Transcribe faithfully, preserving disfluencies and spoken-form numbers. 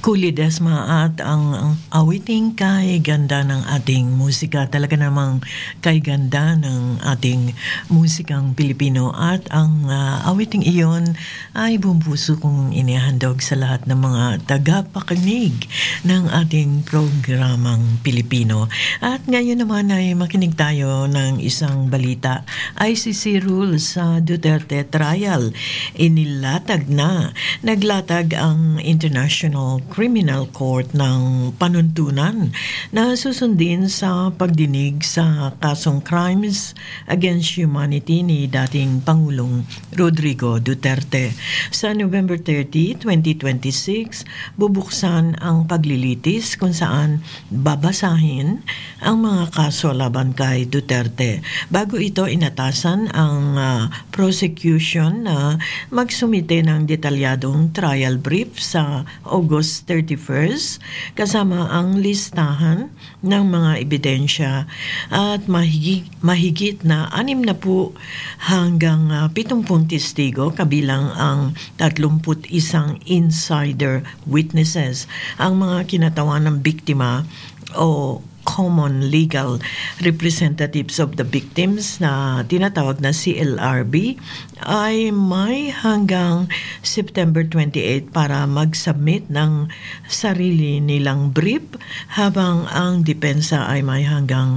Kuli Desma at ang, ang awiting kay ganda ng ating musika. Talaga namang kay ganda ng ating musikang Pilipino. At ang uh, awiting iyon ay bumbuso kong inihandog sa lahat ng mga tagapakinig ng ating programang Pilipino. At ngayon naman ay makinig tayo ng isang balita. I C C rules sa Duterte trial. Inilatag na. Naglatag ang International Criminal Court ng panuntunan na susundin sa pagdinig sa kasong crimes against humanity ni dating Pangulong Rodrigo Duterte. Sa November thirtieth, twenty twenty-six, bubuksan ang paglilitis kung saan babasahin ang mga kaso laban kay Duterte. Bago ito, inatasan ang uh, prosecution na magsumite ng detalyadong trial brief sa August thirty-first kasama ang listahan ng mga ebidensya at mahigit, mahigit na anim na po hanggang uh, pitungpung testigo kabilang ang tatlumput isang insider witnesses. Ang mga kinatawan ng biktima o common legal representatives of the victims na tinatawag na C L R B ay may hanggang September twenty-eighth para mag-submit ng sarili nilang brief habang ang depensa ay may hanggang